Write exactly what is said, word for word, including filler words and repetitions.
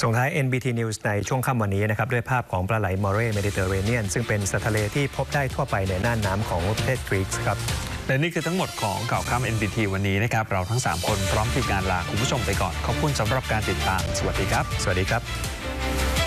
ส่งท้าย เอ็น บี ที News ในช่วงค่ำวันนี้นะครับด้วยภาพของปลาไหลมอเร่เมดิเตอร์เรเนียนซึ่งเป็นสัตว์ทะเลที่พบได้ทั่วไปในน่านน้ำของประเทศกรีซครับและนี่คือทั้งหมดของข่าวค่ำ เอ็น บี ที วันนี้นะครับเราทั้งสามคนพร้อมทีมงานลาคุณผู้ชมไปก่อนขอบคุณสำหรับการติดตามสวัสดีครับสวัสดีครับ